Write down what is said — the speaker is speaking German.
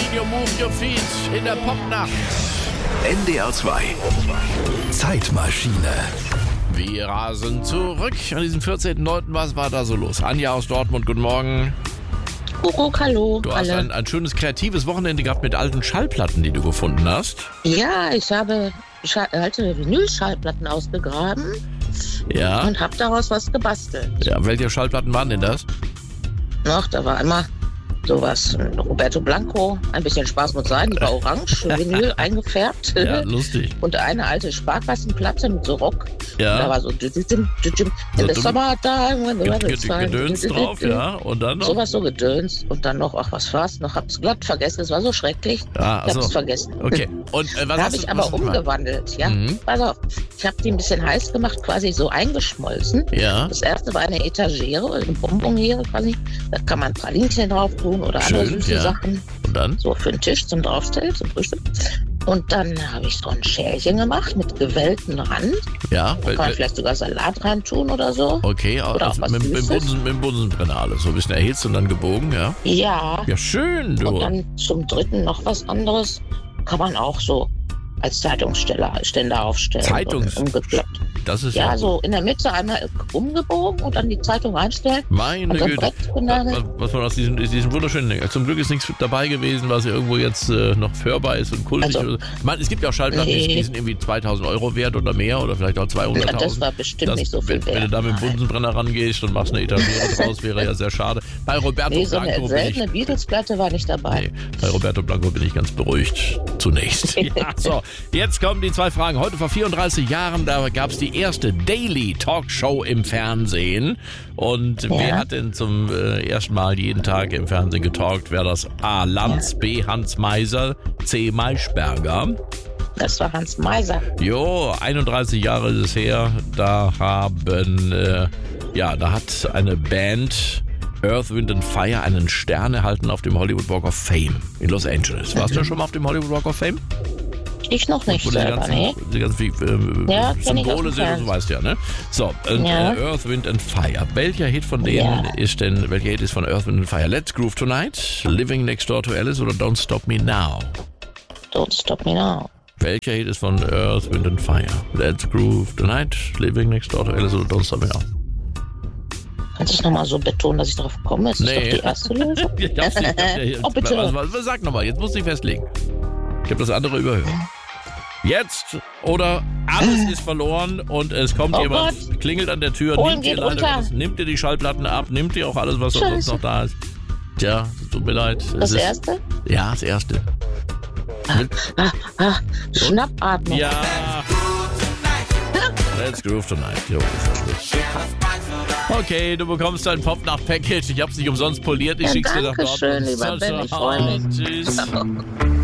you move your feet in der Popnacht. NDR 2 Zeitmaschine. Wir rasen zurück an diesem 14.09. Was war da so los? Anja aus Dortmund, guten Morgen. Kuckuck, hallo. Du hast ein schönes kreatives Wochenende gehabt mit alten Schallplatten, die du gefunden hast. Ja, ich habe alte Vinyl-Schallplatten ausgegraben Ja. und habe daraus was gebastelt. Ja, welche Schallplatten waren denn das? Ach, da war einmal sowas, Roberto Blanco, ein bisschen Spaß muss sein, die war orange, Vinyl eingefärbt. Ja, lustig. Und eine alte Sparkassenplatte mit so Rock. Ja. Da war so in the summertime when the weather's fine. Gedöns drauf, ja. Und dann noch? Sowas so Gedöns. Und dann noch, ach, was war's noch? Hab's glatt vergessen, es war so schrecklich. Ah, Ich hab's so. vergessen. Okay. Und was Da hast habe du ich aber was gemacht? umgewandelt, ja. Pass auf, ich habe die ein bisschen heiß gemacht, quasi so eingeschmolzen. Ja. Das erste war eine Etagere, eine Bonboniere quasi. Da kann man Pralinchen drauf tun oder andere Schön, süße ja. Sachen. Und dann? So für den Tisch zum Draufstellen, zum Frühstück. Und dann habe ich so ein Schälchen gemacht mit gewellten Rand. Ja. Da kann man vielleicht sogar Salat rein tun oder so. Okay, Oder also auch was mit Süßes. dem Bunsenbrenner alles. So ein bisschen erhitzt und dann gebogen, ja. Ja. Ja, schön, du. Und dann zum dritten noch was anderes. Kann man auch so als Zeitungsständer aufstellen. Zeitungs- Und umgeklappt. Das ist Ja, so in der Mitte einmal umgebogen und dann die Zeitung reinstellen. Meine Und dann Güte. Brett genagelt. Was man aus diesen wunderschönen Dingen. Zum Glück ist nichts dabei gewesen, was irgendwo jetzt noch hörbar ist und kultig. Also, Ich meine, es gibt ja auch Schallplatten, die sind irgendwie 2.000 € wert oder mehr oder vielleicht auch 200.000. Ja, das war bestimmt nicht so viel Wenn du wert. da mit dem Nein. Bunsenbrenner rangehst und machst eine Etagere draus, wäre ja sehr schade. Bei Roberto Nee, so Blanco eine bin ich... seltene Beatles-Platte war nicht dabei. Nee, bei Roberto Blanco bin ich ganz beruhigt zunächst. Ja, so, jetzt kommen die zwei Fragen. Heute vor 34 Jahren, da gab es die erste Daily Talkshow im Fernsehen. Und wer hat denn zum ersten Mal jeden Tag im Fernsehen getalkt? Wäre das A. Lanz, B. Hans Meiser, C. Maischberger? Das war Hans Meiser. Jo, 31 Jahre ist es her. Da da hat eine Band Earth, Wind and Fire einen Stern erhalten auf dem Hollywood Walk of Fame in Los Angeles. Warst du schon mal auf dem Hollywood Walk of Fame? Ich noch nicht Wo selber, nee. die ganzen Ja, kenn ich aus Symbole dem sind, Fernsehen. du weißt ja, ne? So, Ja. Earth, Wind and Fire. Welcher Hit von denen welcher Hit ist von Earth, Wind and Fire? Let's Groove Tonight, Living Next Door to Alice oder Don't Stop Me Now? Don't Stop Me Now. Welcher Hit ist von Earth, Wind and Fire? Let's Groove Tonight, Living Next Door to Alice oder Don't Stop Me Now? Kannst du es nochmal so betonen, dass ich drauf komme? Ist das doch die erste Lösung? Oh, bitte. Sag nochmal, jetzt musst du dich festlegen. Ich habe das andere überhört. Jetzt oder alles ist verloren und es kommt Oh jemand, Gott. klingelt an der Tür, Polen geht leider runter. alles, nimmt dir die Schallplatten ab, nimmt dir auch alles, was sonst Scheiße. noch da ist. Tja, tut mir leid. Das erste? Ja, das erste. Schnappatmung. Ja. Let's Groove Tonight. Jo, ist ja gut. Okay, du bekommst dein Pop-Nacht-Package. Ich hab's nicht umsonst poliert. Ich schick's dir nach Dankeschön, Dortmund. lieber Ben, ich Ciao, freue mich. Tschüss.